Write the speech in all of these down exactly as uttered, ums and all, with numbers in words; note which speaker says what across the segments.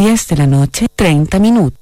Speaker 1: diez de la noche, treinta minutos.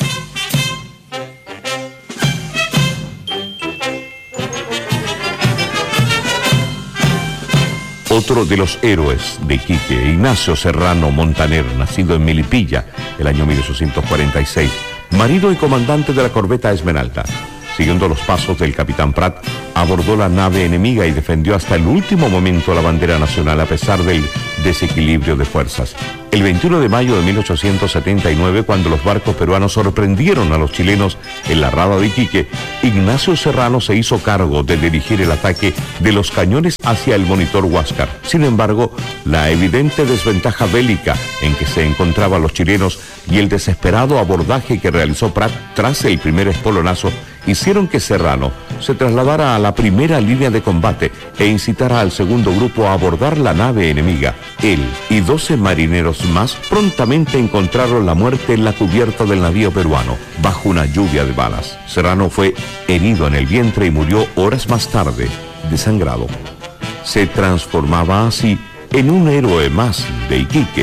Speaker 2: Otro de los héroes de Iquique, Ignacio Serrano Montaner, nacido en Melipilla el año mil ochocientos cuarenta y seis, marido y comandante de la corbeta Esmeralda. Siguiendo los pasos del capitán Prat, abordó la nave enemiga y defendió hasta el último momento la bandera nacional a pesar del desequilibrio de fuerzas. El veintiuno de mayo de mil ochocientos setenta y nueve, cuando los barcos peruanos sorprendieron a los chilenos en la rada de Iquique, Ignacio Serrano se hizo cargo de dirigir el ataque de los cañones hacia el monitor Huáscar. Sin embargo, la evidente desventaja bélica en que se encontraban los chilenos y el desesperado abordaje que realizó Prat tras el primer espolonazo hicieron que Serrano se trasladara a la primera línea de combate e incitara al segundo grupo a abordar la nave enemiga. Él y doce marineros más prontamente encontraron la muerte en la cubierta del navío peruano, bajo una lluvia de balas. Serrano fue herido en el vientre y murió horas más tarde, desangrado. Se transformaba así en un héroe más de Iquique.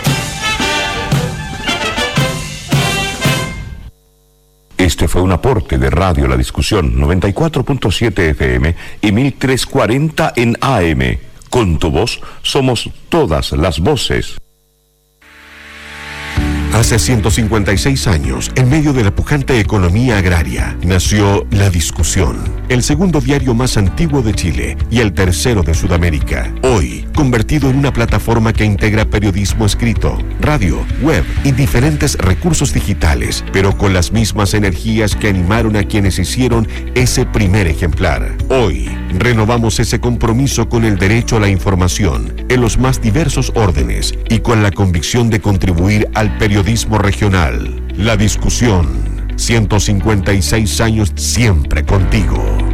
Speaker 2: Este fue un aporte de Radio La Discusión, noventa y cuatro punto siete F M y mil trescientos cuarenta en A M. Con tu voz somos todas las voces.
Speaker 3: Hace ciento cincuenta y seis años, en medio de la pujante economía agraria, nació La Discusión, el segundo diario más antiguo de Chile y el tercero de Sudamérica. Hoy, convertido en una plataforma que integra periodismo escrito, radio, web y diferentes recursos digitales, pero con las mismas energías que animaron a quienes hicieron ese primer ejemplar. Hoy, renovamos ese compromiso con el derecho a la información en los más diversos órdenes y con la convicción de contribuir al periodismo regional. La Discusión, ciento cincuenta y seis años siempre contigo.